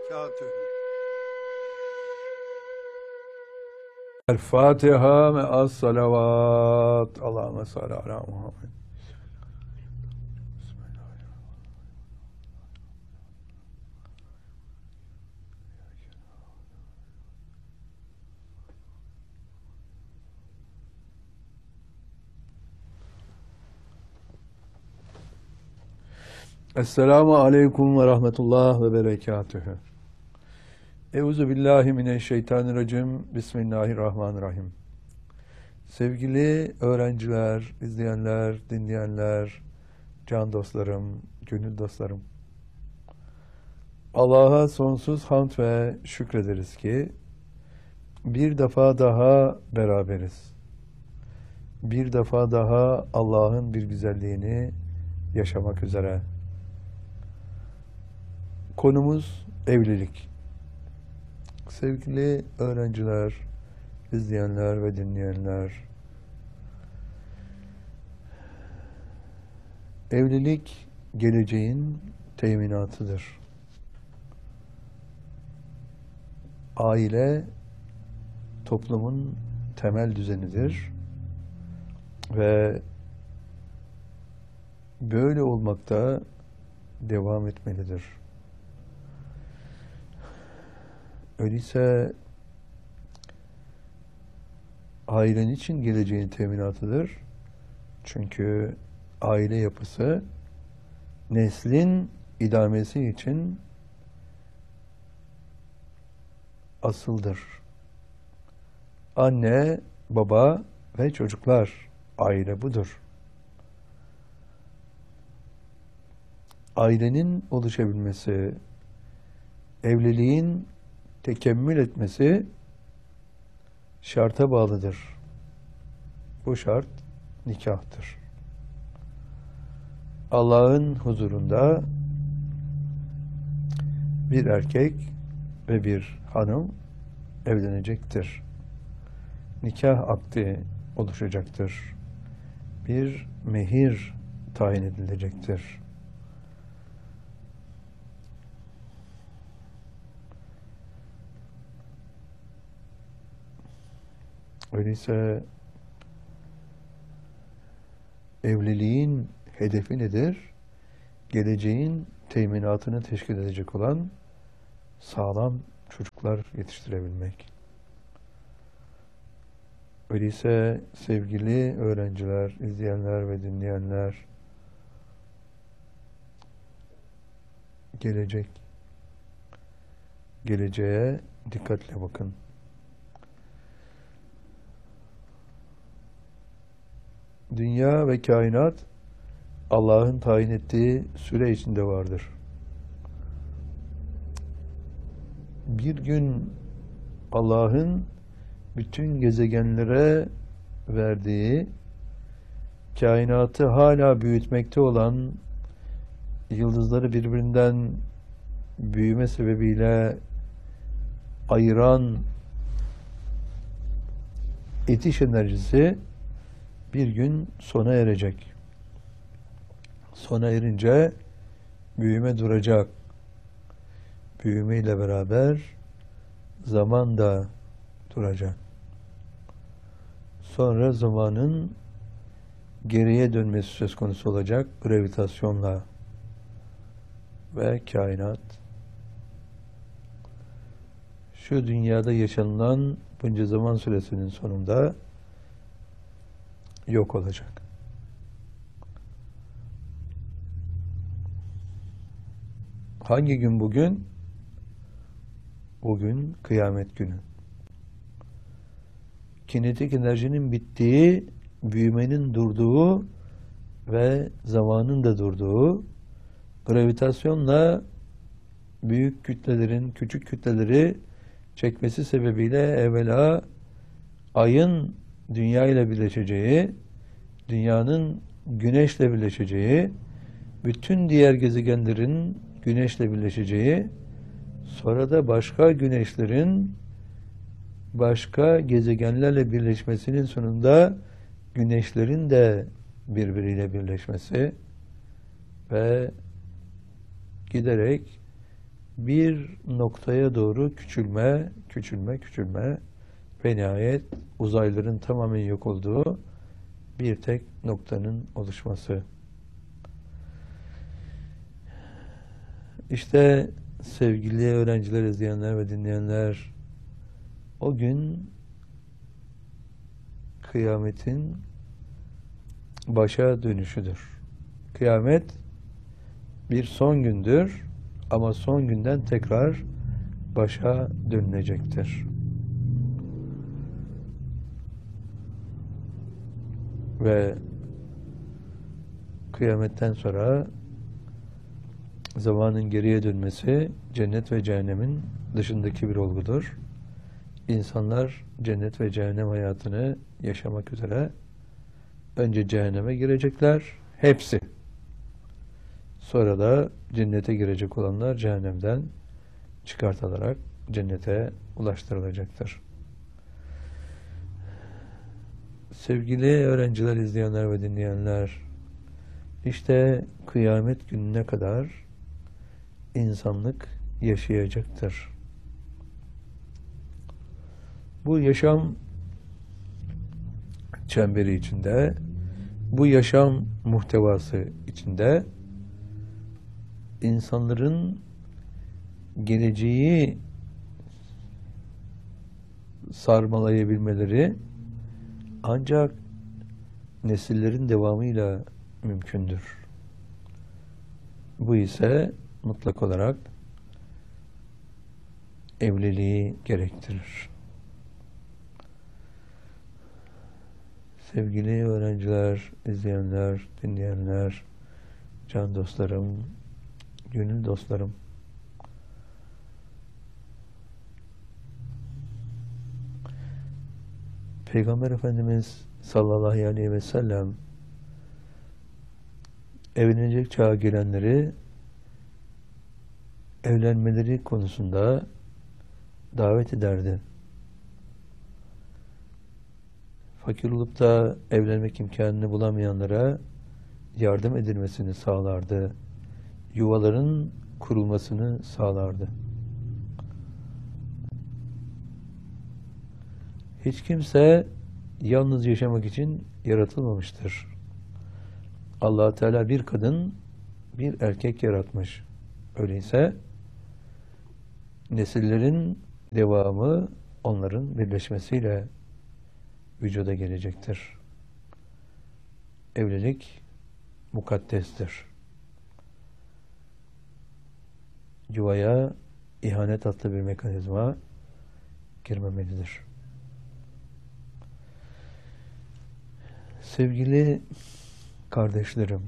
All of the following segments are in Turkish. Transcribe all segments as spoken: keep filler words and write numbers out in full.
وبركاته. الفاتحة مع الصلوات. اللهم صل على محمد. Esselamu Aleyküm ve Rahmetullah ve Berekatühü. Euzu billahi mineşşeytanirracim. Bismillahirrahmanirrahim. Sevgili öğrenciler, izleyenler, dinleyenler, can dostlarım, gönül dostlarım. Allah'a sonsuz hamd ve şükrederiz ki bir defa daha beraberiz. Bir defa daha Allah'ın bir güzelliğini yaşamak üzere. Konumuz evlilik. Sevgili öğrenciler, izleyenler ve dinleyenler, evlilik geleceğin teminatıdır. Aile toplumun temel düzenidir ve böyle olmakta devam etmelidir. Öyleyse ailen için geleceğin teminatıdır. Çünkü aile yapısı neslin idamesi için asıldır. Anne, baba ve çocuklar, aile budur. Ailenin oluşabilmesi, evliliğin tekemmül etmesi şarta bağlıdır. Bu şart nikahtır. Allah'ın huzurunda bir erkek ve bir hanım evlenecektir. Nikah akdi oluşacaktır. Bir mehir tayin edilecektir. Öyleyse evliliğin hedefi nedir? Geleceğin teminatını teşkil edecek olan sağlam çocuklar yetiştirebilmek. Öyleyse sevgili öğrenciler, izleyenler ve dinleyenler, gelecek, geleceğe dikkatle bakın. Dünya ve kainat Allah'ın tayin ettiği süre içinde vardır. Bir gün Allah'ın bütün gezegenlere verdiği, kainatı hala büyütmekte olan, yıldızları birbirinden büyüme sebebiyle ayıran itiş enerjisi bir gün sona erecek. Sona erince büyüme duracak. Büyüme ile beraber zaman da duracak. Sonra zamanın geriye dönmesi söz konusu olacak gravitasyonla ve kainat. Şu dünyada yaşanılan bunca zaman süresinin sonunda yok olacak. Hangi gün bugün? Bugün kıyamet günü. Kinetik enerjinin bittiği, büyümenin durduğu ve zamanın da durduğu, gravitasyonla büyük kütlelerin küçük kütleleri çekmesi sebebiyle evvela ayın dünya ile birleşeceği, dünyanın güneşle birleşeceği, bütün diğer gezegenlerin güneşle birleşeceği, sonra da başka güneşlerin başka gezegenlerle birleşmesinin sonunda güneşlerin de birbiriyle birleşmesi ve giderek bir noktaya doğru küçülme, küçülme, küçülme ve nihayet uzayların tamamen yok olduğu bir tek noktanın oluşması. İşte sevgili öğrenciler, izleyenler ve dinleyenler, o gün kıyametin başa dönüşüdür. Kıyamet bir son gündür ama son günden tekrar başa dönülecektir. Ve kıyametten sonra zamanın geriye dönmesi cennet ve cehennemin dışındaki bir olgudur. İnsanlar cennet ve cehennem hayatını yaşamak üzere önce cehenneme girecekler, hepsi. Sonra da cennete girecek olanlar cehennemden çıkartılarak cennete ulaştırılacaktır. Sevgili öğrenciler, izleyenler ve dinleyenler, işte kıyamet gününe kadar insanlık yaşayacaktır. Bu yaşam çemberi içinde, bu yaşam muhtevası içinde insanların geleceği sarmalayabilmeleri ancak nesillerin devamıyla mümkündür. Bu ise mutlak olarak evliliği gerektirir. Sevgili öğrenciler, izleyenler, dinleyenler, can dostlarım, gönül dostlarım, Peygamber Efendimiz sallallahu aleyhi ve sellem evlenecek çağa gelenleri evlenmeleri konusunda davet ederdi. Fakir olup da evlenmek imkanını bulamayanlara yardım edilmesini sağlardı. Yuvaların kurulmasını sağlardı. Hiç kimse yalnız yaşamak için yaratılmamıştır. Allah Teala bir kadın, bir erkek yaratmış. Öyleyse nesillerin devamı onların birleşmesiyle vücuda gelecektir. Evlilik mukaddestir. Yuvaya ihanet adlı bir mekanizma girmemelidir. Sevgili kardeşlerim,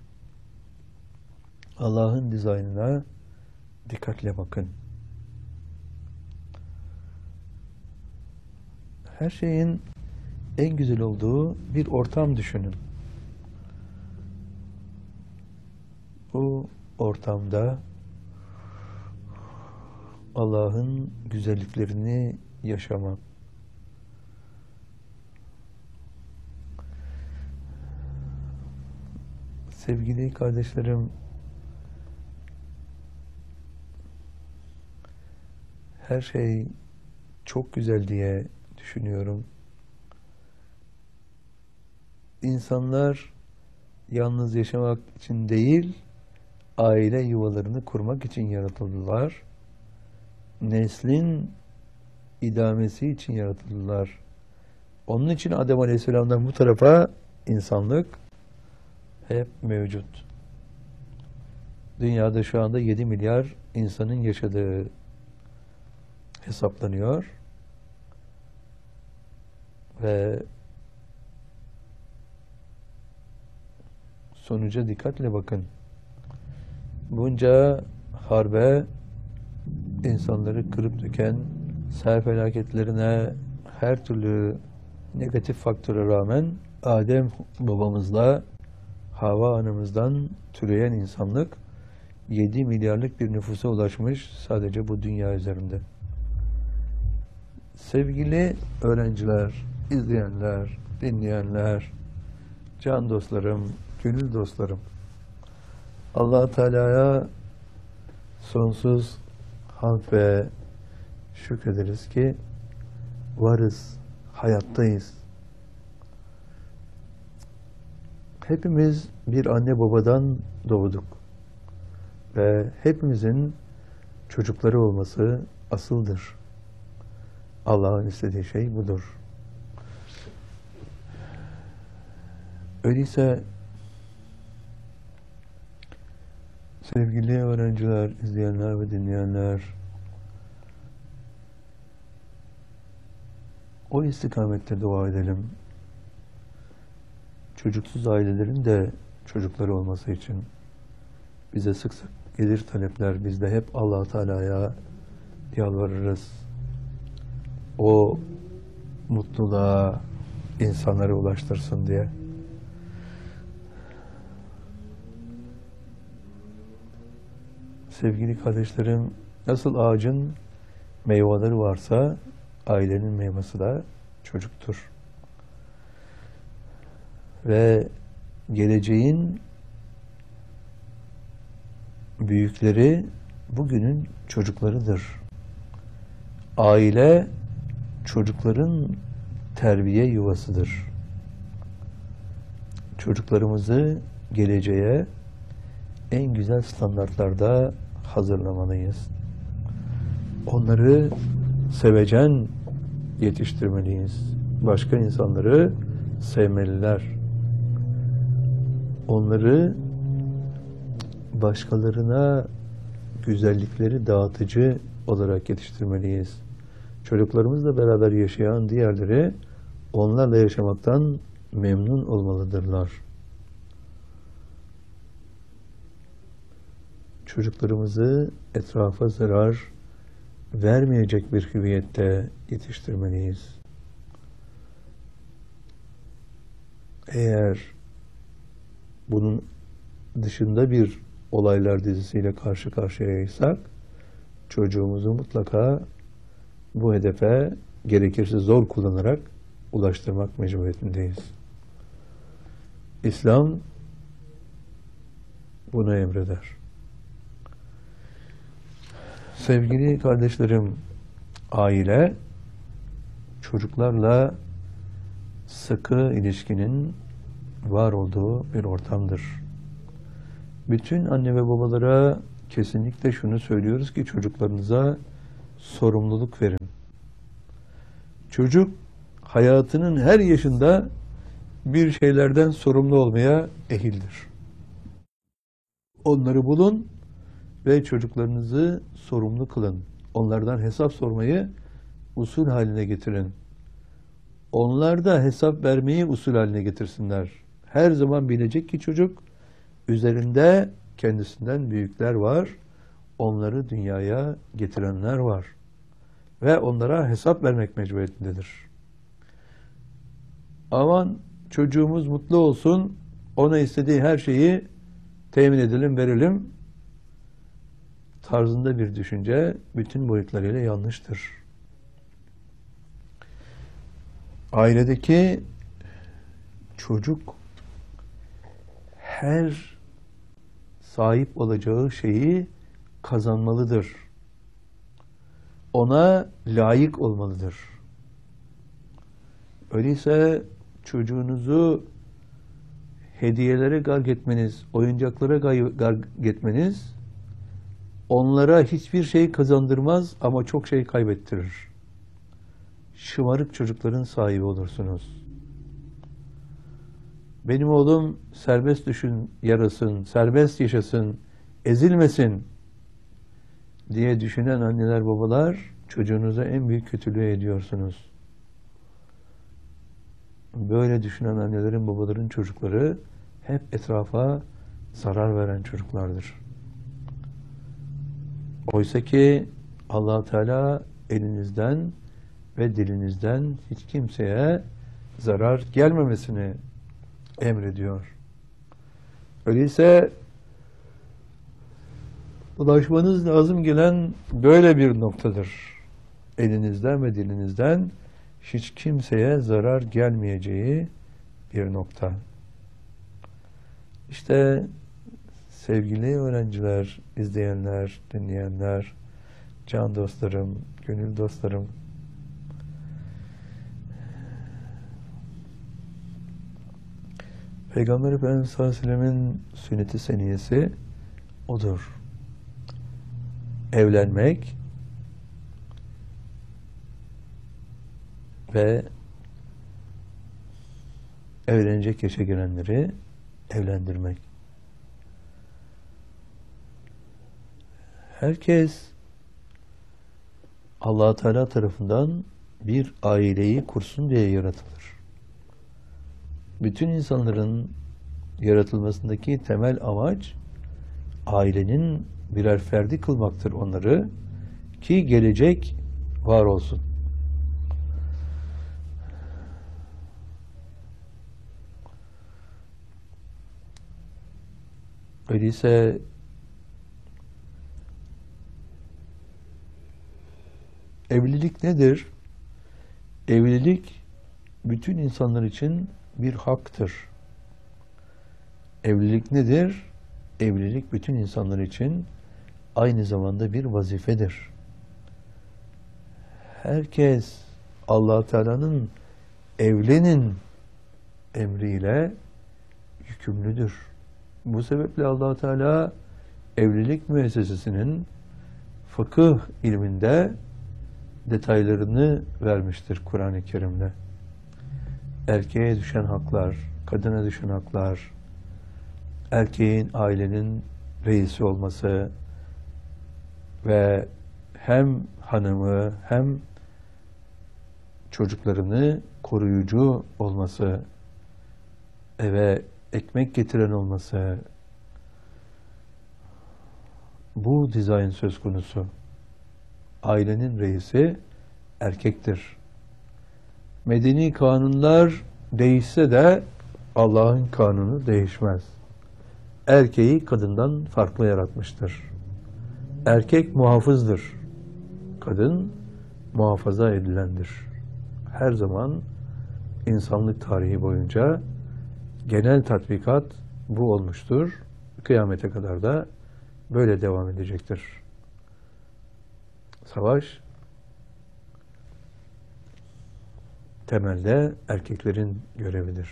Allah'ın dizaynına dikkatle bakın. Her şeyin en güzel olduğu bir ortam düşünün. Bu ortamda Allah'ın güzelliklerini yaşamak. Sevgili kardeşlerim, her şey çok güzel diye düşünüyorum. İnsanlar yalnız yaşamak için değil, aile yuvalarını kurmak için yaratıldılar. Neslin idamesi için yaratıldılar. Onun için Adem Aleyhisselam'dan bu tarafa insanlık hep mevcut. Dünyada şu anda yedi milyar insanın yaşadığı hesaplanıyor. Ve sonuca dikkatle bakın. Bunca harbe, insanları kırıp döken, sel felaketlerine, her türlü negatif faktöre rağmen Adem babamızla Havva anamızdan türeyen insanlık yedi milyarlık bir nüfusa ulaşmış sadece bu dünya üzerinde. Sevgili öğrenciler, izleyenler, dinleyenler, can dostlarım, gönül dostlarım, Allah Teala'ya sonsuz hamd ve şükrederiz ki varız, hayattayız. Hepimiz bir anne babadan doğduk ve hepimizin çocukları olması asıldır. Allah'ın istediği şey budur. Öyleyse sevgili öğrenciler, izleyenler ve dinleyenler, o istikamette dua edelim. Çocuksuz ailelerin de çocukları olması için bize sık sık gelir talepler. Biz de hep Allah Teala'ya yalvarırız. O mutluluğa insanlara ulaştırsın diye. Sevgili kardeşlerim, nasıl ağacın meyveleri varsa ailenin meyvesi de çocuktur. Ve geleceğin büyükleri bugünün çocuklarıdır. Aile çocukların terbiye yuvasıdır. Çocuklarımızı geleceğe en güzel standartlarda hazırlamalıyız. Onları sevecen yetiştirmeliyiz. Başka insanları sevmeliler. Onları başkalarına güzellikleri dağıtıcı olarak yetiştirmeliyiz. Çocuklarımızla beraber yaşayan diğerleri onlarla yaşamaktan memnun olmalıdırlar. Çocuklarımızı etrafa zarar vermeyecek bir hüviyette yetiştirmeliyiz. Eğer bunun dışında bir olaylar dizisiyle karşı karşıyaysak, çocuğumuzu mutlaka bu hedefe gerekirse zor kullanarak ulaştırmak mecburiyetindeyiz. İslam bunu emreder. Sevgili kardeşlerim, aile çocuklarla sıkı ilişkinin var olduğu bir ortamdır. Bütün anne ve babalara kesinlikle şunu söylüyoruz ki çocuklarınıza sorumluluk verin. Çocuk hayatının her yaşında bir şeylerden sorumlu olmaya ehildir. Onları bulun ve çocuklarınızı sorumlu kılın. Onlardan hesap sormayı usul haline getirin. Onlar da hesap vermeyi usul haline getirsinler. Her zaman bilecek ki çocuk üzerinde kendisinden büyükler var. Onları dünyaya getirenler var. Ve onlara hesap vermek mecburiyetindedir. Aman çocuğumuz mutlu olsun, ona istediği her şeyi temin edelim, verelim tarzında bir düşünce bütün boyutlarıyla yanlıştır. Ailedeki çocuk her sahip olacağı şeyi kazanmalıdır. Ona layık olmalıdır. Öyleyse çocuğunuzu hediyelere gark etmeniz, oyuncaklara gark etmeniz onlara hiçbir şey kazandırmaz ama çok şey kaybettirir. Şımarık çocukların sahibi olursunuz. Benim oğlum serbest düşün, yarasın, serbest yaşasın, ezilmesin diye düşünen anneler babalar çocuğunuza en büyük kötülüğü ediyorsunuz. Böyle düşünen annelerin babaların çocukları hep etrafa zarar veren çocuklardır. Oysa ki Allah Teala elinizden ve dilinizden hiç kimseye zarar gelmemesini emrediyor. Öyleyse ulaşmanız lazım gelen böyle bir noktadır. Elinizden ve dilinizden hiç kimseye zarar gelmeyeceği bir nokta. İşte sevgili öğrenciler, izleyenler, dinleyenler, can dostlarım, gönül dostlarım, Peygamber Efendimiz sallallahu aleyhi ve sellemin sünnet-i seniyesi odur. Evlenmek ve evlenecek yaşa gelenleri evlendirmek. Herkes Allah Teala tarafından bir aileyi kursun diye yaratılır. Bütün insanların yaratılmasındaki temel amaç ailenin birer ferdi kılmaktır onları ki gelecek var olsun. Öyleyse evlilik nedir? Evlilik bütün insanlar için bir haktır. Evlilik nedir? Evlilik bütün insanlar için aynı zamanda bir vazifedir. Herkes Allah Teala'nın evlenin emriyle yükümlüdür. Bu sebeple Allah Teala evlilik müessesesinin fıkıh ilminde detaylarını vermiştir Kur'an-ı Kerim'de. Erkeğe düşen haklar, kadına düşen haklar, erkeğin ailenin reisi olması ve hem hanımı hem çocuklarını koruyucu olması, eve ekmek getiren olması, bu dizayn söz konusu. Ailenin reisi erkektir. Medeni kanunlar değişse de Allah'ın kanunu değişmez. Erkeği kadından farklı yaratmıştır. Erkek muhafızdır. Kadın muhafaza edilendir. Her zaman insanlık tarihi boyunca genel tatbikat bu olmuştur. Kıyamete kadar da böyle devam edecektir. Savaş temelde erkeklerin görevidir.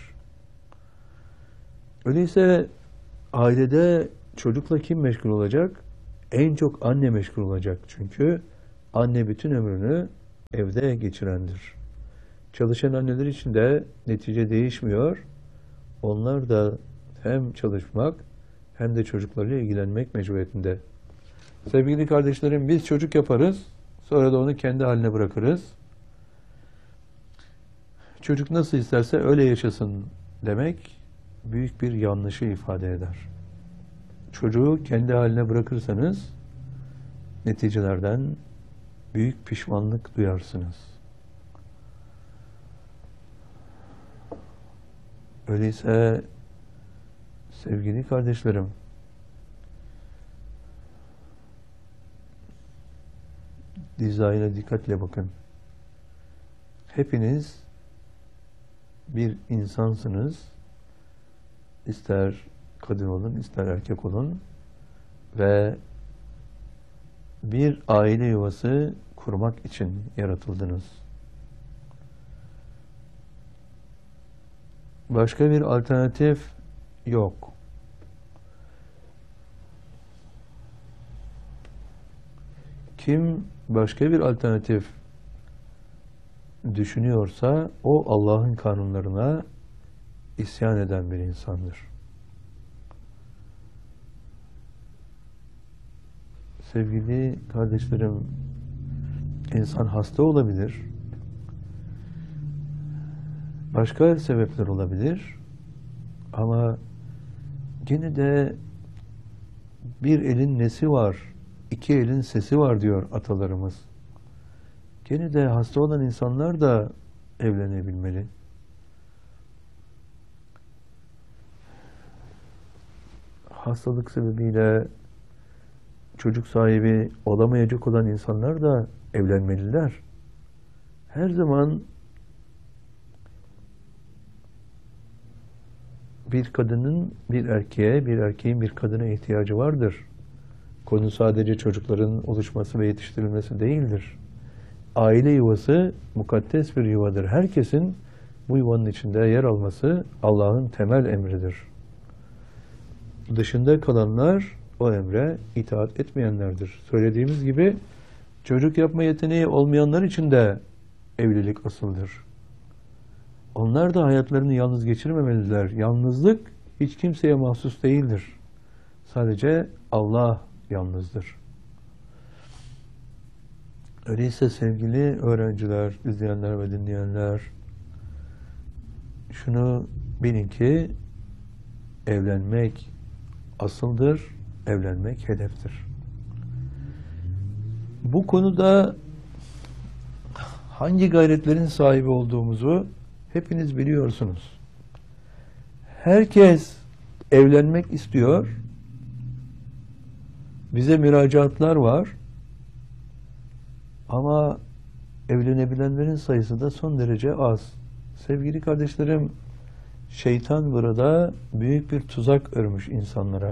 Öyleyse ailede çocukla kim meşgul olacak? En çok anne meşgul olacak. Çünkü anne bütün ömrünü evde geçirendir. Çalışan anneler için de netice değişmiyor. Onlar da hem çalışmak hem de çocuklarıyla ilgilenmek mecburiyetinde. Sevgili kardeşlerim, biz çocuk yaparız, sonra da onu kendi haline bırakırız. Çocuk nasıl isterse öyle yaşasın demek büyük bir yanlışı ifade eder. Çocuğu kendi haline bırakırsanız neticelerden büyük pişmanlık duyarsınız. Öyleyse sevgili kardeşlerim, dizayına dikkatle bakın. Hepiniz bir insansınız. İster kadın olun, ister erkek olun ve bir aile yuvası kurmak için yaratıldınız. Başka bir alternatif yok. Kim başka bir alternatif düşünüyorsa o Allah'ın kanunlarına isyan eden bir insandır. Sevgili kardeşlerim, insan hasta olabilir. Başka sebepler olabilir. Ama gene de bir elin nesi var, iki elin sesi var diyor atalarımız. Gene de hasta olan insanlar da evlenebilmeli. Hastalık sebebiyle çocuk sahibi olamayacak olan insanlar da evlenmeliler. Her zaman bir kadının bir erkeğe, bir erkeğin bir kadına ihtiyacı vardır. Konu sadece çocukların oluşması ve yetiştirilmesi değildir. Aile yuvası mukaddes bir yuvadır. Herkesin bu yuvanın içinde yer alması Allah'ın temel emridir. Dışında kalanlar o emre itaat etmeyenlerdir. Söylediğimiz gibi çocuk yapma yeteneği olmayanlar için de evlilik asıldır. Onlar da hayatlarını yalnız geçirmemeliler. Yalnızlık hiç kimseye mahsus değildir. Sadece Allah yalnızdır. Öyleyse sevgili öğrenciler, izleyenler ve dinleyenler, şunu bilin ki evlenmek asıldır, evlenmek hedeftir. Bu konuda hangi gayretlerin sahibi olduğumuzu hepiniz biliyorsunuz. Herkes evlenmek istiyor. Bize müracaatlar var. Ama evlenebilenlerin sayısı da son derece az. Sevgili kardeşlerim, şeytan burada büyük bir tuzak örmüş insanlara.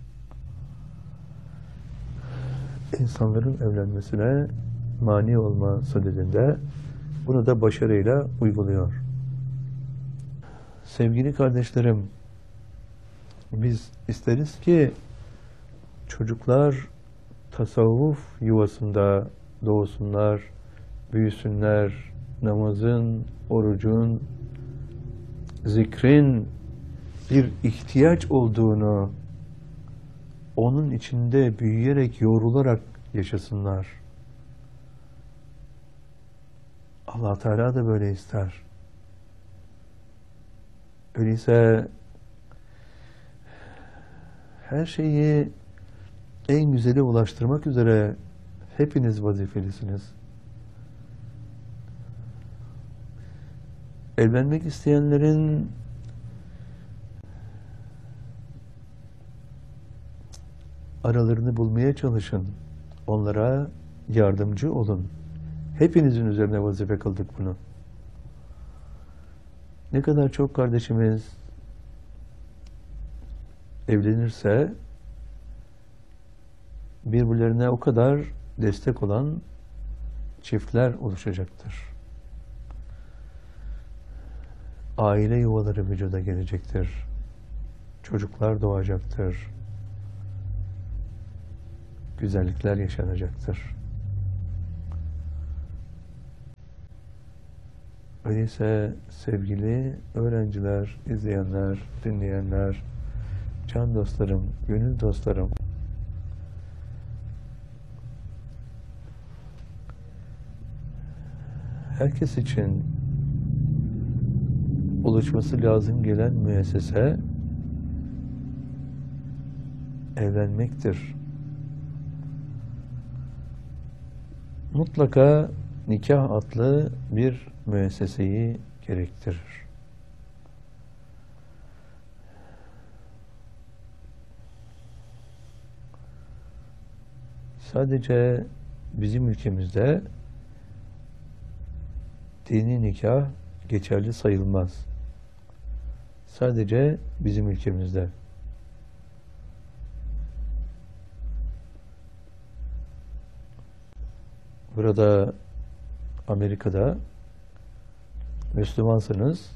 İnsanların evlenmesine mani olma sadedinde bunu da başarıyla uyguluyor. Sevgili kardeşlerim, biz isteriz ki çocuklar tasavvuf yuvasında doğsunlar, büyüsünler, namazın, orucun, zikrin bir ihtiyaç olduğunu onun içinde büyüyerek, yoğrularak yaşasınlar. Allah Teala da böyle ister. Öyleyse her şeyi en güzeli ulaştırmak üzere hepiniz vazifelisiniz. Evlenmek isteyenlerin aralarını bulmaya çalışın. Onlara yardımcı olun. Hepinizin üzerine vazife kıldık bunu. Ne kadar çok kardeşimiz evlenirse birbirlerine o kadar destek olan çiftler oluşacaktır. Aile yuvaları vücuda gelecektir. Çocuklar doğacaktır. Güzellikler yaşanacaktır. Öyleyse sevgili öğrenciler, izleyenler, dinleyenler, can dostlarım, gönül dostlarım, herkes için oluşması lazım gelen müessese evlenmektir. Mutlaka nikah adlı bir müesseseyi gerektirir. Sadece bizim ülkemizde dini nikah geçerli sayılmaz. Sadece bizim ülkemizde. Burada Amerika'da Müslümansanız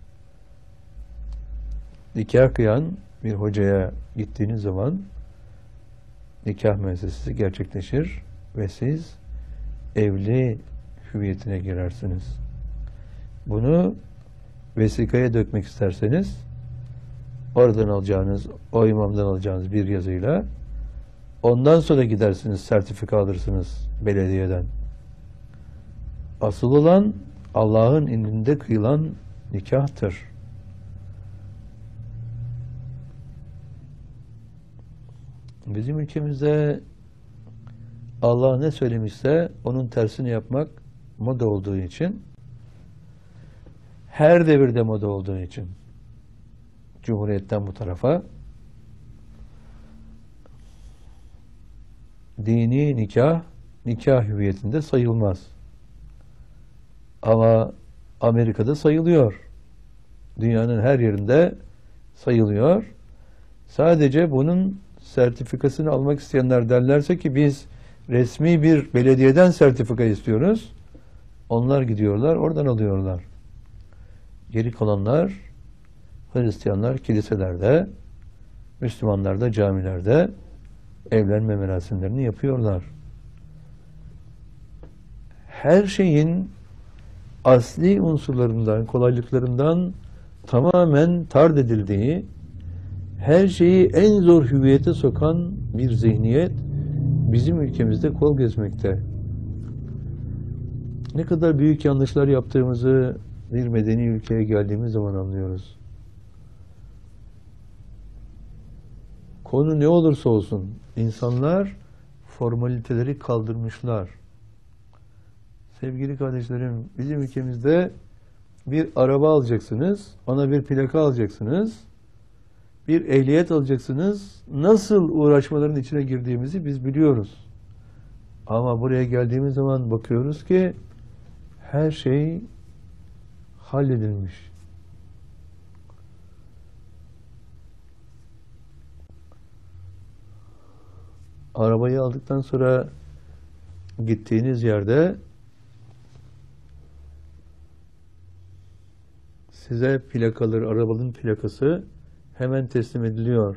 nikah kıyan bir hocaya gittiğiniz zaman nikah müessesesi gerçekleşir ve siz evli hüviyetine girersiniz. Bunu vesikaya dökmek isterseniz oradan alacağınız, o imamdan alacağınız bir yazıyla ondan sonra gidersiniz, sertifika alırsınız belediyeden. Asıl olan Allah'ın indinde kıyılan nikahtır. Bizim ülkemizde Allah ne söylemişse onun tersini yapmak moda olduğu için, her devirde moda olduğu için, Cumhuriyet'ten bu tarafa dini nikah, nikah hüviyetinde sayılmaz. Ama Amerika'da sayılıyor. Dünyanın her yerinde sayılıyor. Sadece bunun sertifikasını almak isteyenler derlerse ki biz resmi bir belediyeden sertifika istiyoruz. Onlar gidiyorlar, oradan alıyorlar. Geri kalanlar, Hristiyanlar kiliselerde, Müslümanlar da camilerde evlenme merasimlerini yapıyorlar. Her şeyin asli unsurlarından, kolaylıklarından tamamen tard edildiği, her şeyi en zor hüviyete sokan bir zihniyet bizim ülkemizde kol gezmekte. Ne kadar büyük yanlışlar yaptığımızı bir medeni ülkeye geldiğimiz zaman anlıyoruz. Konu ne olursa olsun insanlar formaliteleri kaldırmışlar. Sevgili kardeşlerim, bizim ülkemizde bir araba alacaksınız, ona bir plaka alacaksınız, bir ehliyet alacaksınız. Nasıl uğraşmaların içine girdiğimizi biz biliyoruz. Ama buraya geldiğimiz zaman bakıyoruz ki her şey halledilmiş. Arabayı aldıktan sonra gittiğiniz yerde size plakaları, arabanın plakası hemen teslim ediliyor.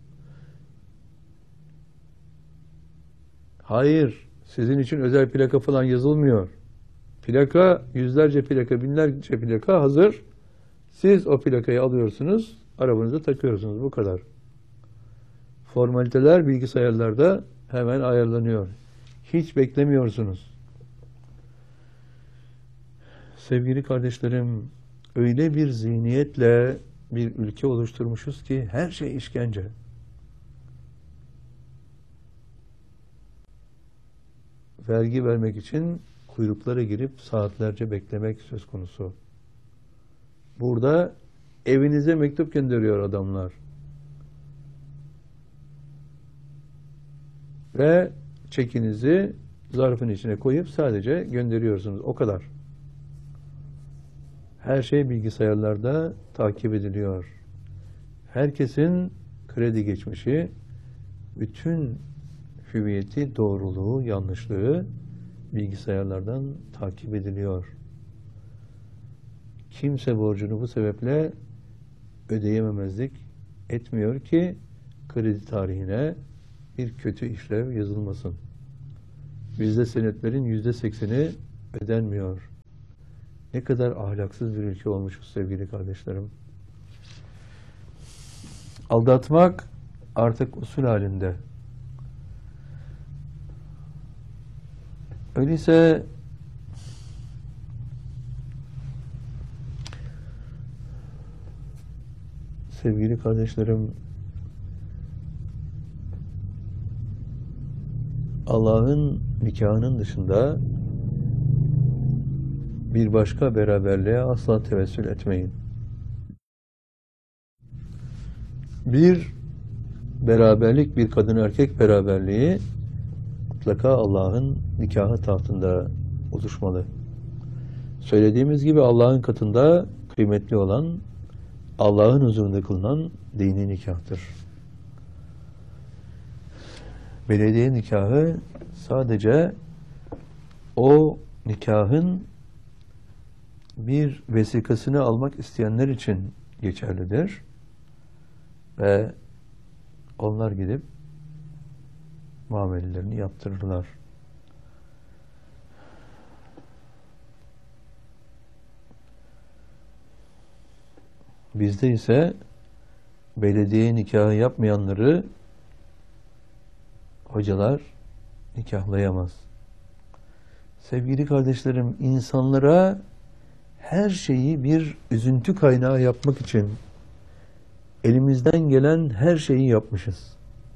Hayır, sizin için özel plaka falan yazılmıyor. Plaka, yüzlerce plaka, binlerce plaka hazır. Siz o plakayı alıyorsunuz, arabanıza takıyorsunuz. Bu kadar. Formaliteler bilgisayarlarda hemen ayarlanıyor. Hiç beklemiyorsunuz. Sevgili kardeşlerim, öyle bir zihniyetle bir ülke oluşturmuşuz ki her şey işkence. Vergi vermek için kuyruklara girip saatlerce beklemek söz konusu. Burada evinize mektup gönderiyor adamlar. Ve çekinizi zarfın içine koyup sadece gönderiyorsunuz. O kadar. Her şey bilgisayarlarda takip ediliyor. Herkesin kredi geçmişi, bütün hüviyeti, doğruluğu, yanlışlığı bilgisayarlardan takip ediliyor. Kimse borcunu bu sebeple ödeyememezlik etmiyor ki kredi tarihine bir kötü işlev yazılmasın. Bizde senetlerin yüzde sekseni ödenmiyor. Ne kadar ahlaksız bir ülke olmuşuz sevgili kardeşlerim. Aldatmak artık usul halinde. Öyleyse sevgili kardeşlerim, Allah'ın nikahının dışında bir başka beraberliğe asla tevessül etmeyin. Bir beraberlik, bir kadın erkek beraberliği mutlaka Allah'ın nikahı tahtında oluşmalı. Söylediğimiz gibi Allah'ın katında kıymetli olan, Allah'ın huzurunda kılınan dini nikahtır. Belediye nikahı sadece o nikahın bir vesikasını almak isteyenler için geçerlidir. Ve onlar gidip muamelelerini yaptırırlar. Bizde ise belediye nikahı yapmayanları hocalar nikahlayamaz. Sevgili kardeşlerim, insanlara her şeyi bir üzüntü kaynağı yapmak için elimizden gelen her şeyi yapmışız.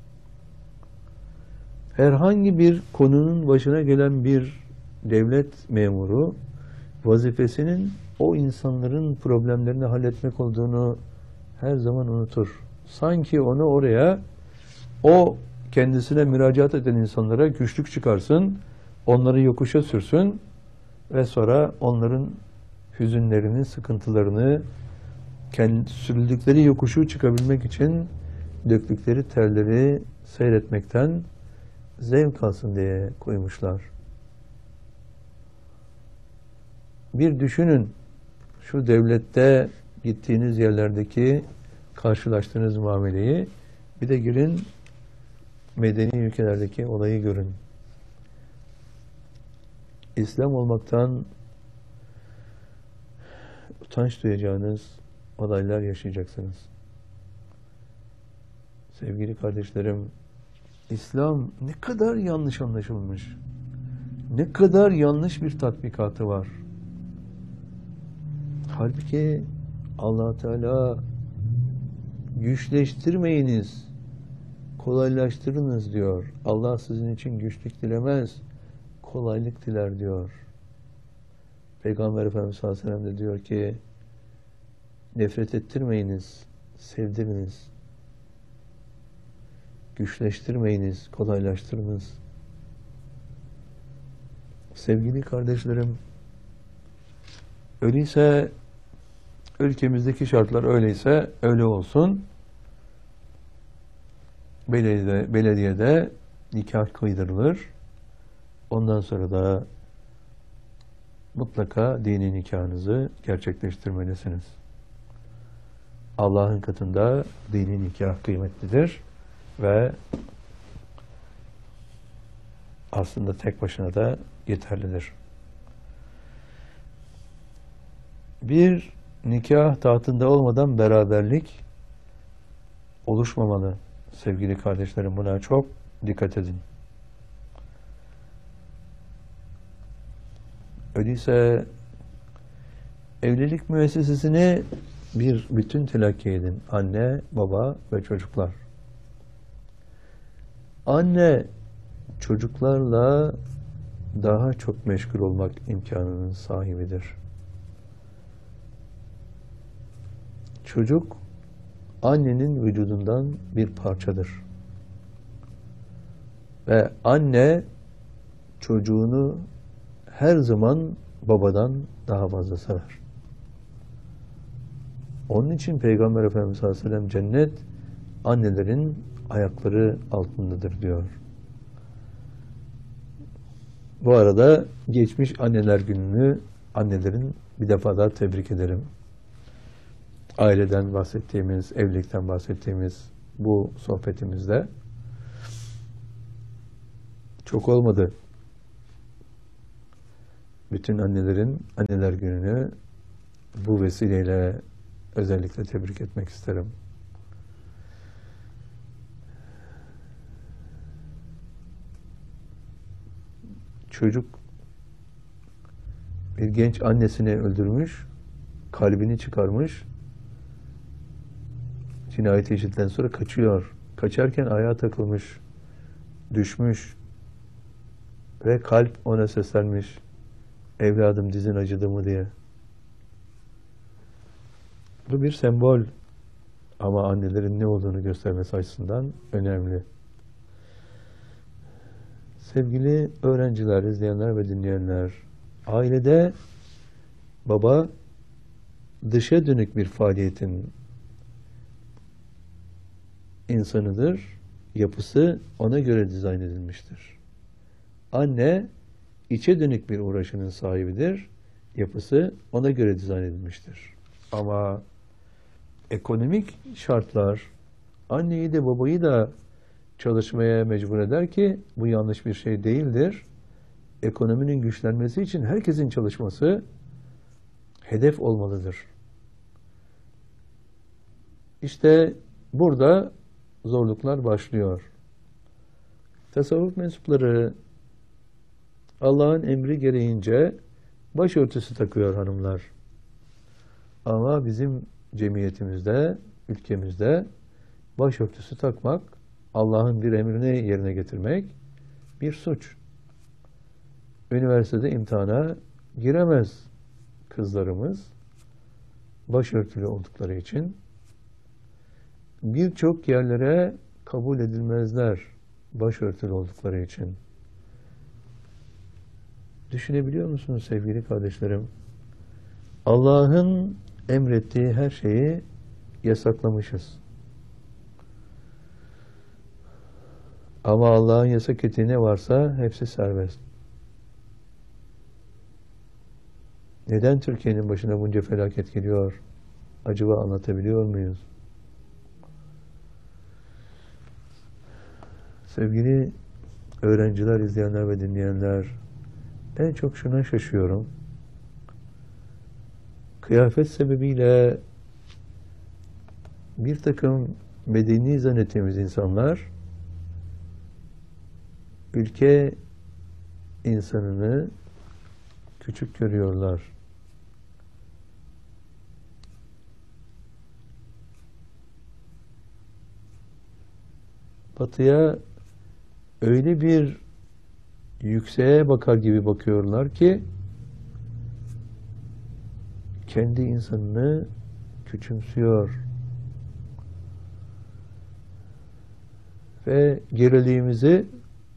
Herhangi bir konunun başına gelen bir devlet memuru vazifesinin o insanların problemlerini halletmek olduğunu her zaman unutur. Sanki onu oraya, o kendisine müracaat eden insanlara güçlük çıkarsın, onları yokuşa sürsün ve sonra onların hüzünlerini, sıkıntılarını, kendi sürüldükleri yokuşu çıkabilmek için döktükleri terleri seyretmekten zevk alsın diye koymuşlar. Bir düşünün, şu devlette gittiğiniz yerlerdeki karşılaştığınız muameleyi, bir de girin medeni ülkelerdeki olayı görün. İslam olmaktan utanç duyacağınız olaylar yaşayacaksınız. Sevgili kardeşlerim, İslam ne kadar yanlış anlaşılmış, ne kadar yanlış bir tatbikatı var. Halbuki Allah Teala güçleştirmeyiniz, kolaylaştırınız diyor. Allah sizin için güçlük dilemez, kolaylık diler diyor. Peygamber Efendimiz sallallahu aleyhi ve sellem de diyor ki, nefret ettirmeyiniz, sevdiriniz. Güçleştirmeyiniz, kolaylaştırınız. Sevgili kardeşlerim, öyleyse ülkemizdeki şartlar öyleyse öyle olsun. Belediyede, belediyede nikah kıydırılır. Ondan sonra da mutlaka dini nikahınızı gerçekleştirmelisiniz. Allah'ın katında dini nikah kıymetlidir ve aslında tek başına da yeterlidir. Bir nikah tahtında olmadan beraberlik oluşmamalı. Sevgili kardeşlerim, buna çok dikkat edin. Öyleyse evlilik müessesesini bir bütün telakki edin. Anne, baba ve çocuklar. Anne çocuklarla daha çok meşgul olmak imkanının sahibidir. Çocuk annenin vücudundan bir parçadır. Ve anne çocuğunu her zaman babadan daha fazla sever. Onun için Peygamber Efendimiz sallallahu aleyhi ve sellem cennet annelerin ayakları altındadır diyor. Bu arada geçmiş anneler gününü annelerin bir defa daha tebrik ederim. Aileden bahsettiğimiz, evlilikten bahsettiğimiz bu sohbetimizde çok olmadı. Bütün annelerin anneler gününü bu vesileyle özellikle tebrik etmek isterim. Çocuk bir genç annesini öldürmüş, kalbini çıkarmış, cinayeti işittikten sonra kaçıyor. Kaçarken ayağa takılmış, düşmüş ve kalp ona seslenmiş, evladım dizin acıdı mı diye. Bu bir sembol ama annelerin ne olduğunu göstermesi açısından önemli. Sevgili öğrenciler, izleyenler ve dinleyenler, ailede baba dışa dönük bir faaliyetin insanıdır. Yapısı ona göre dizayn edilmiştir. Anne içe dönük bir uğraşının sahibidir. Yapısı ona göre dizayn edilmiştir. Ama ekonomik şartlar anneyi de babayı da çalışmaya mecbur eder ki bu yanlış bir şey değildir. Ekonominin güçlenmesi için herkesin çalışması hedef olmalıdır. İşte burada zorluklar başlıyor. Tasavvuf mensupları Allah'ın emri gereğince başörtüsü takıyor hanımlar. Ama bizim cemiyetimizde, ülkemizde başörtüsü takmak, Allah'ın bir emrini yerine getirmek bir suç. Üniversitede imtihana giremez kızlarımız başörtülü oldukları için. Birçok yerlere kabul edilmezler başörtülü oldukları için. Düşünebiliyor musunuz sevgili kardeşlerim? Allah'ın emrettiği her şeyi yasaklamışız. Ama Allah'ın yasak ettiği ne varsa hepsi serbest. Neden Türkiye'nin başına bunca felaket geliyor? Acaba anlatabiliyor muyuz? Sevgili öğrenciler, izleyenler ve dinleyenler, en çok şuna şaşıyorum. Kıyafet sebebiyle bir takım medeni zannettiğimiz insanlar ülke insanını küçük görüyorlar. Batıya öyle bir yükseğe bakar gibi bakıyorlar ki kendi insanını küçümsüyor. Ve geriliğimizi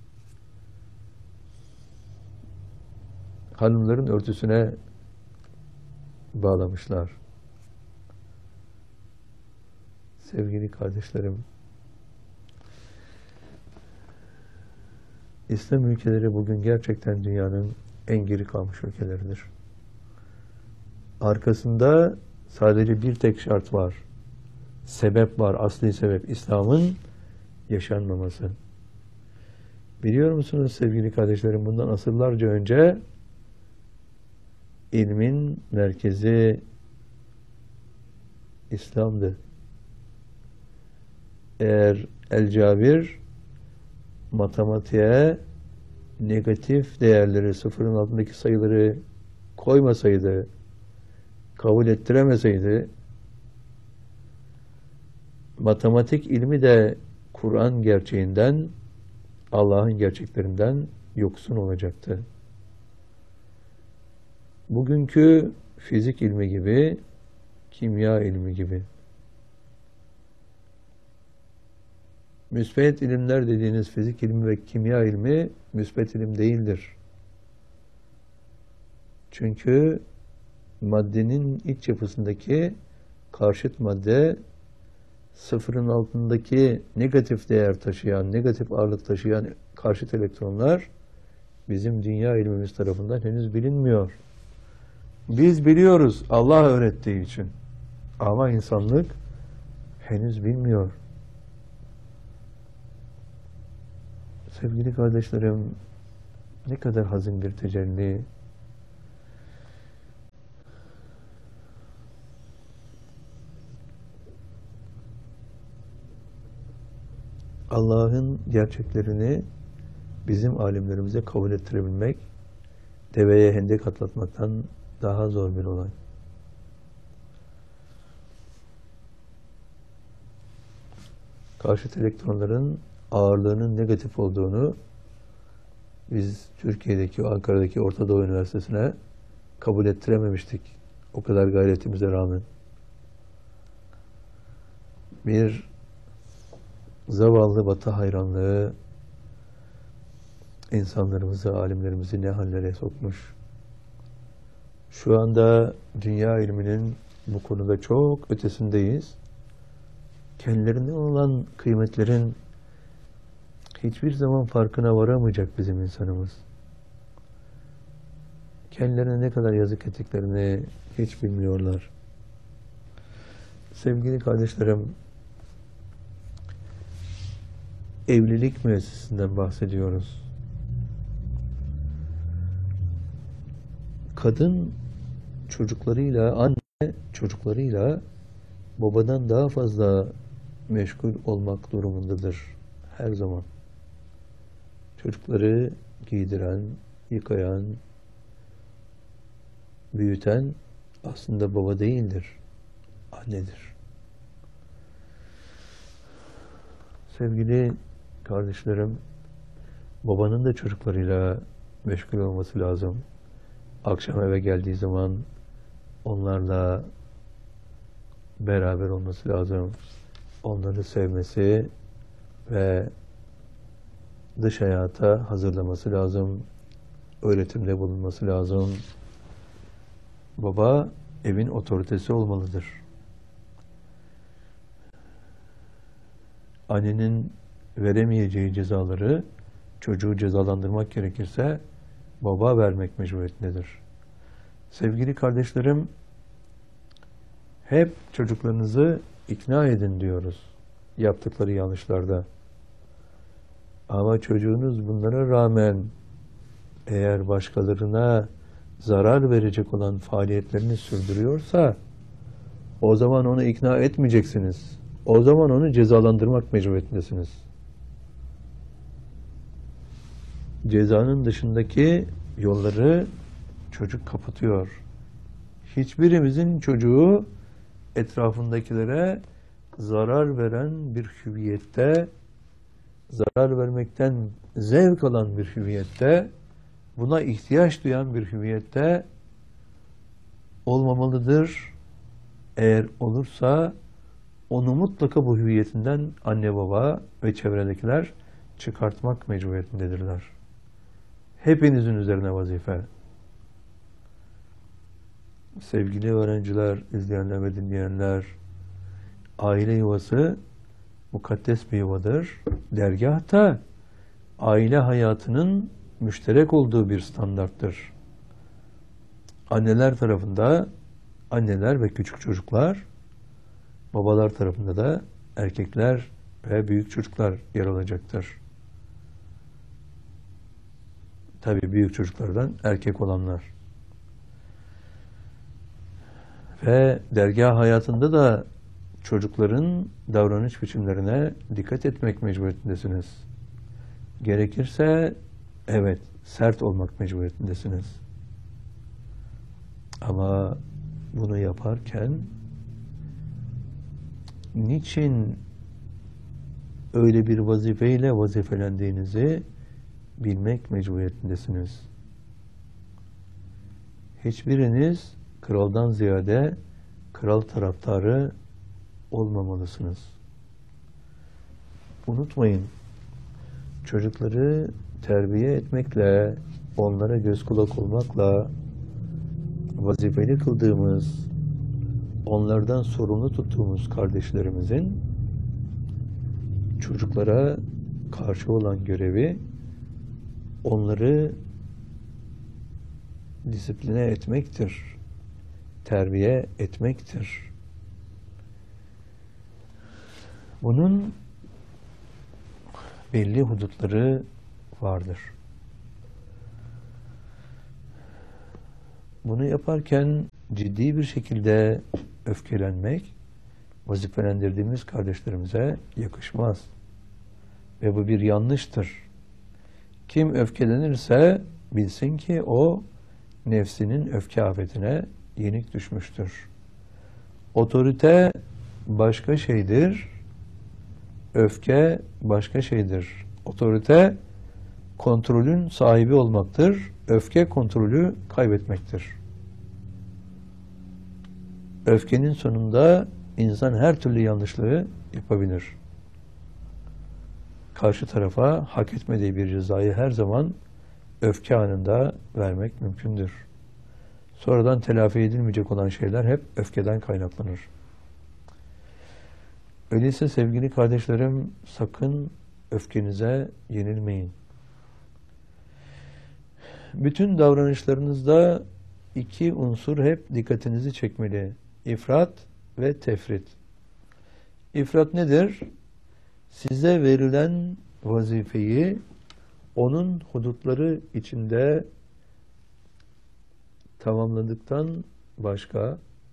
hanımların örtüsüne bağlamışlar. Sevgili kardeşlerim, İslam ülkeleri bugün gerçekten dünyanın en geri kalmış ülkeleridir. Arkasında sadece bir tek şart var. Sebep var, asli sebep. İslam'ın yaşanmaması. Biliyor musunuz sevgili kardeşlerim, bundan asırlarca önce ilmin merkezi İslam'dı. Eğer El-Cabir matematiğe negatif değerleri, sıfırın altındaki sayıları koymasaydı, kabul ettiremeseydi, matematik ilmi de Kur'an gerçeğinden, Allah'ın gerçeklerinden yoksun olacaktı. Bugünkü fizik ilmi gibi, kimya ilmi gibi. Müsbet ilimler dediğiniz fizik ilmi ve kimya ilmi müsbet ilim değildir. Çünkü maddenin iç yapısındaki karşıt madde sıfırın altındaki negatif değer taşıyan, negatif ağırlık taşıyan karşıt elektronlar bizim dünya ilmimiz tarafından henüz bilinmiyor. Biz biliyoruz Allah öğrettiği için. Ama insanlık henüz bilmiyor. Sevgili kardeşlerim, ne kadar hazin bir tecelli. Allah'ın gerçeklerini bizim alimlerimize kabul ettirebilmek, deveye hendek atlatmaktan daha zor bir olay. Karşıt elektronların ağırlığının negatif olduğunu biz Türkiye'deki, Ankara'daki Orta Doğu Üniversitesi'ne kabul ettirememiştik. O kadar gayretimize rağmen. Bir zavallı Batı hayranlığı insanlarımızı, alimlerimizi ne hallere sokmuş. Şu anda dünya ilminin bu konuda çok ötesindeyiz. Kendilerine olan kıymetlerin hiçbir zaman farkına varamayacak bizim insanımız. Kendilerine ne kadar yazık ettiklerini hiç bilmiyorlar. Sevgili kardeşlerim, evlilik müessesesinden bahsediyoruz. Kadın çocuklarıyla, anne çocuklarıyla babadan daha fazla meşgul olmak durumundadır her zaman. Çocukları giydiren, yıkayan, büyüten aslında baba değildir, annedir. Sevgili kardeşlerim, babanın da çocuklarıyla meşgul olması lazım. Akşam eve geldiği zaman onlarla beraber olması lazım. Onları sevmesi ve dış hayata hazırlaması lazım. Öğretimde bulunması lazım. Baba evin otoritesi olmalıdır. Annenin veremeyeceği cezaları çocuğu cezalandırmak gerekirse baba vermek mecburiyetindedir. Sevgili kardeşlerim, hep çocuklarınızı ikna edin diyoruz yaptıkları yanlışlarda. Ama çocuğunuz bunlara rağmen eğer başkalarına zarar verecek olan faaliyetlerini sürdürüyorsa o zaman onu ikna etmeyeceksiniz. O zaman onu cezalandırmak mecburiyetindesiniz. Cezanın dışındaki yolları çocuk kapatıyor. Hiçbirimizin çocuğu etrafındakilere zarar veren bir hüviyette, zarar vermekten zevk alan bir hüviyette, buna ihtiyaç duyan bir hüviyette olmamalıdır. Eğer olursa onu mutlaka bu hüviyetinden anne baba ve çevredekiler çıkartmak mecburiyetindedirler. Hepinizin üzerine vazife. Sevgili öğrenciler, izleyenler ve dinleyenler, aile yuvası mukaddes bir yuvadır. Dergâhta aile hayatının müşterek olduğu bir standarttır. Anneler tarafında anneler ve küçük çocuklar, babalar tarafında da erkekler ve büyük çocuklar yer alacaktır. Tabii büyük çocuklardan erkek olanlar. Ve dergâh hayatında da çocukların davranış biçimlerine dikkat etmek mecburiyetindesiniz. Gerekirse evet sert olmak mecburiyetindesiniz. Ama bunu yaparken niçin öyle bir vazifeyle vazifelendiğinizi bilmek mecburiyetindesiniz. Hiçbiriniz kraldan ziyade kral taraftarı olmamalısınız. Unutmayın, çocukları terbiye etmekle, onlara göz kulak olmakla vazifeli kıldığımız, onlardan sorumlu tuttuğumuz kardeşlerimizin çocuklara karşı olan görevi onları disipline etmektir, terbiye etmektir. Bunun belli hudutları vardır. Bunu yaparken ciddi bir şekilde öfkelenmek vazifelendirdiğimiz kardeşlerimize yakışmaz. Ve bu bir yanlıştır. Kim öfkelenirse bilsin ki o nefsinin öfke afetine yenik düşmüştür. Otorite başka şeydir. Öfke başka şeydir. Otorite kontrolün sahibi olmaktır. Öfke kontrolü kaybetmektir. Öfkenin sonunda insan her türlü yanlışlığı yapabilir. Karşı tarafa hak etmediği bir cezayı her zaman öfke anında vermek mümkündür. Sonradan telafi edilmeyecek olan şeyler hep öfkeden kaynaklanır. Öyleyse sevgili kardeşlerim, sakın öfkenize yenilmeyin. Bütün davranışlarınızda iki unsur hep dikkatinizi çekmeli. İfrat ve tefrit. İfrat nedir? Size verilen vazifeyi onun hudutları içinde tamamladıktan başka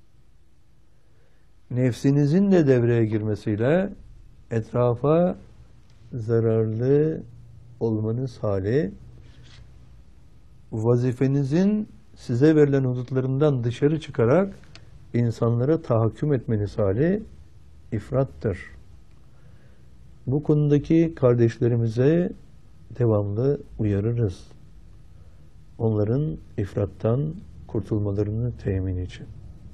nefsinizin de devreye girmesiyle etrafa zararlı olmanız hali vazifenizin size verilen hudutlarından dışarı çıkarak insanlara tahakküm etmeniz hali ifrattır. Bu konudaki kardeşlerimize devamlı uyarırız. Onların ifrattan kurtulmalarını temin için.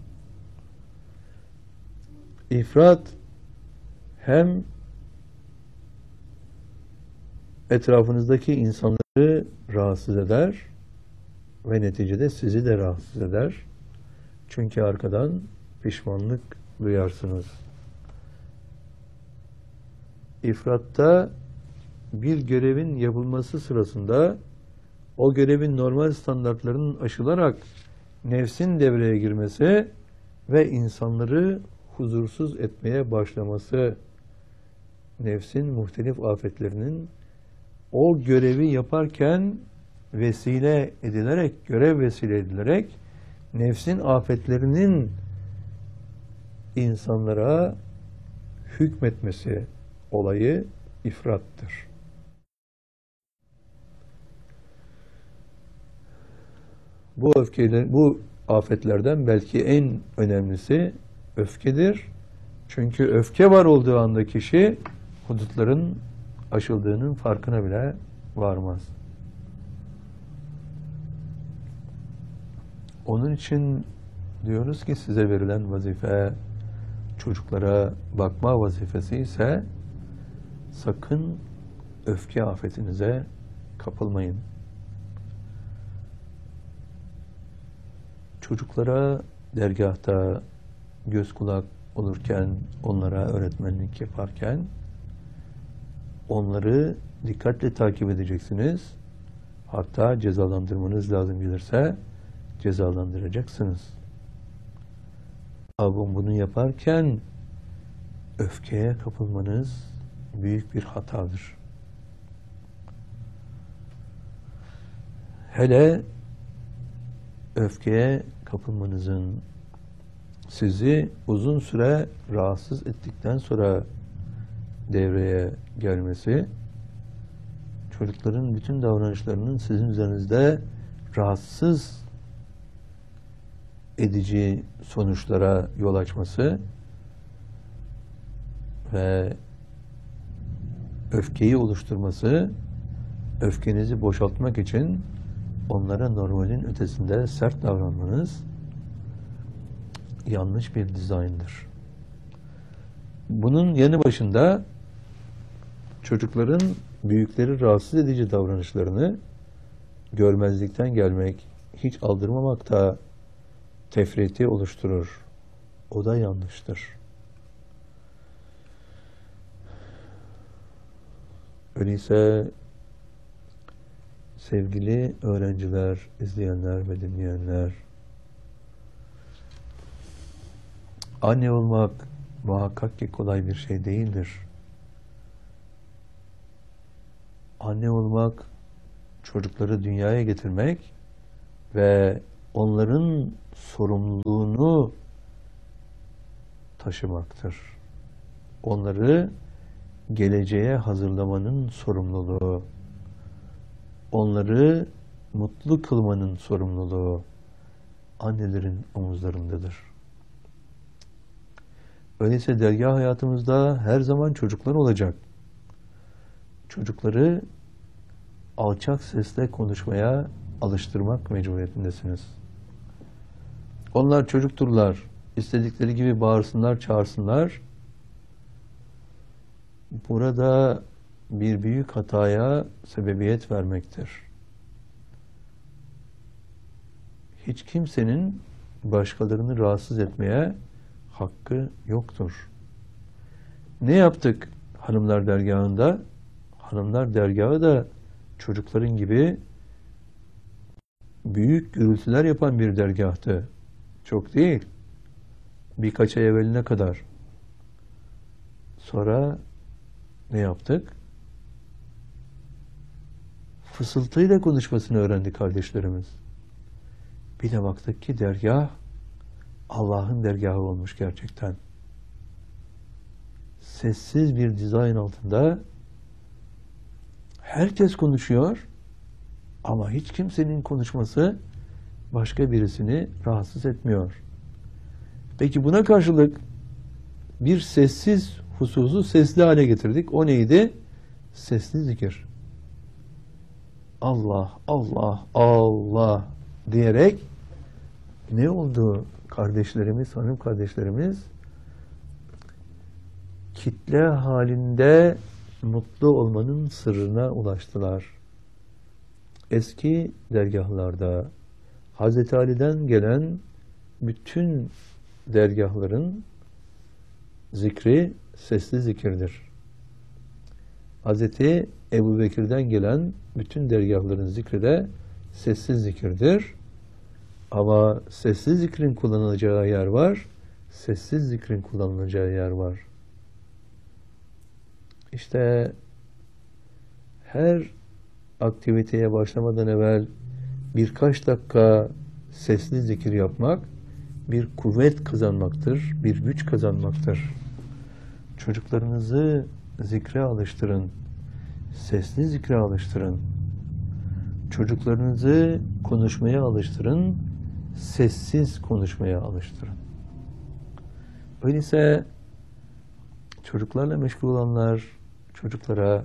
İfrat hem etrafınızdaki insanları rahatsız eder ve neticede sizi de rahatsız eder. Çünkü arkadan pişmanlık duyarsınız. İfratta bir görevin yapılması sırasında o görevin normal standartlarının aşılarak nefsin devreye girmesi ve insanları huzursuz etmeye başlaması, nefsin muhtelif afetlerinin o görevi yaparken vesile edilerek, görev vesile edilerek nefsin afetlerinin insanlara hükmetmesi olayı ifrattır. Bu öfkeler, bu afetlerden belki en önemlisi öfkedir. Çünkü öfke var olduğu anda kişi hudutların aşıldığının farkına bile varmaz. Onun için diyoruz ki size verilen vazife çocuklara bakma vazifesi ise sakın öfke afetinize kapılmayın. Çocuklara dergahta göz kulak olurken, onlara öğretmenlik yaparken onları dikkatle takip edeceksiniz. Hatta cezalandırmanız lazım gelirse cezalandıracaksınız. Ama bunu yaparken öfkeye kapılmanız büyük bir hatadır. Hele öfkeye kapılmanızın sizi uzun süre rahatsız ettikten sonra devreye gelmesi, çocukların bütün davranışlarının sizin üzerinizde rahatsız edici sonuçlara yol açması ve öfkeyi oluşturması, öfkenizi boşaltmak için onlara normalin ötesinde sert davranmanız yanlış bir dizayndır. Bunun yanı başında çocukların büyükleri rahatsız edici davranışlarını görmezlikten gelmek, hiç aldırmamak da tefriti oluşturur. O da yanlıştır. Öyleyse sevgili öğrenciler, izleyenler ve dinleyenler, anne olmak muhakkak ki kolay bir şey değildir. Anne olmak, çocukları dünyaya getirmek ve onların sorumluluğunu taşımaktır. Onları geleceğe hazırlamanın sorumluluğu, onları mutlu kılmanın sorumluluğu annelerin omuzlarındadır. Öyleyse dergâh hayatımızda her zaman çocuklar olacak. Çocukları alçak sesle konuşmaya alıştırmak mecburiyetindesiniz. Onlar çocukturlar. İstedikleri gibi bağırsınlar, çağırsınlar. Burada bir büyük hataya sebebiyet vermektir. Hiç kimsenin başkalarını rahatsız etmeye hakkı yoktur. Ne yaptık hanımlar dergahında? Hanımlar dergahı da çocukların gibi büyük gürültüler yapan bir dergahtı. Çok değil. Birkaç ay evveline kadar. Sonra ne yaptık? Fısıltıyla konuşmasını öğrendi kardeşlerimiz. Bir de baktık ki dergah Allah'ın dergahı olmuş gerçekten. Sessiz bir dizayn altında herkes konuşuyor ama hiç kimsenin konuşması başka birisini rahatsız etmiyor. Peki buna karşılık bir sessiz hususu sesli hale getirdik. O neydi? Sesli zikir. Allah, Allah, Allah diyerek ne oldu kardeşlerimiz, hanım kardeşlerimiz? Kitle halinde mutlu olmanın sırrına ulaştılar. Eski dergahlarda Hazreti Ali'den gelen bütün dergahların zikri sesli zikirdir. Hazreti Ebu Bekir'den gelen bütün dergahların zikri de sessiz zikirdir. Ama sessiz zikrin kullanılacağı yer var, sessiz zikrin kullanılacağı yer var. İşte her aktiviteye başlamadan evvel birkaç dakika sesli zikir yapmak bir kuvvet kazanmaktır, bir güç kazanmaktır. Çocuklarınızı zikre alıştırın, sesli zikre alıştırın. Çocuklarınızı konuşmaya alıştırın, sessiz konuşmaya alıştırın. Öyleyse çocuklarla meşgul olanlar çocuklara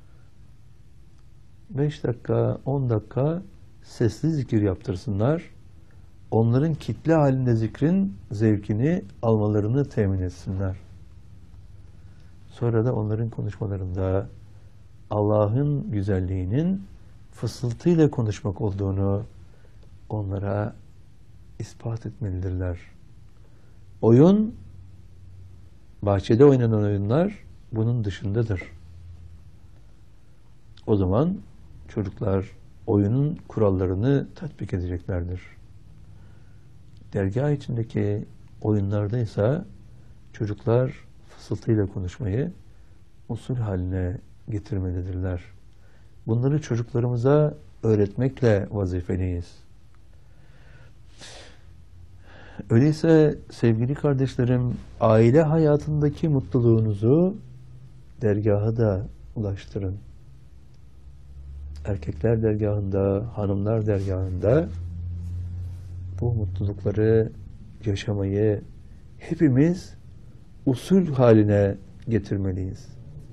beş dakika, on dakika sesli zikir yaptırsınlar. Onların kitle halinde zikrin zevkini almalarını temin etsinler. Sonra da onların konuşmalarında Allah'ın güzelliğinin fısıltıyla konuşmak olduğunu onlara ispat etmelidirler. Oyun, bahçede oynanan oyunlar bunun dışındadır. O zaman çocuklar oyunun kurallarını tatbik edeceklerdir. Dergah içindeki oyunlarda ise çocuklar fısıltıyla konuşmayı usul haline getirmelidirler. Bunları çocuklarımıza öğretmekle vazifeliyiz. Öyleyse sevgili kardeşlerim, aile hayatındaki mutluluğunuzu dergaha da ulaştırın. Erkekler dergahında, hanımlar dergahında bu mutlulukları yaşamayı hepimiz usul haline getirmeliyiz.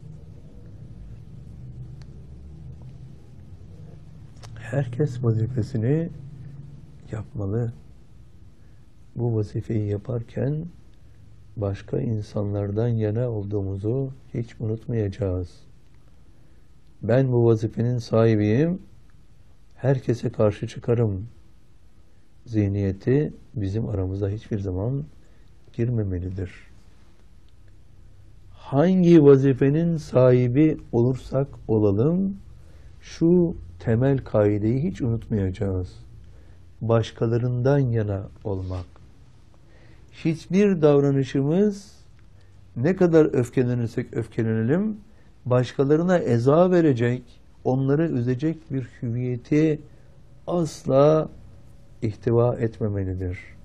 Herkes vazifesini yapmalı. Bu vazifeyi yaparken başka insanlardan yana olduğumuzu hiç unutmayacağız. Ben bu vazifenin sahibiyim, herkese karşı çıkarım zihniyeti bizim aramıza hiçbir zaman girmemelidir. Hangi vazifenin sahibi olursak olalım, şu temel kaideyi hiç unutmayacağız. Başkalarından yana olmak. Hiçbir davranışımız, ne kadar öfkelenirsek öfkelenelim, başkalarına eza verecek, onları üzecek bir hüviyeti asla ihtiva etmemelidir.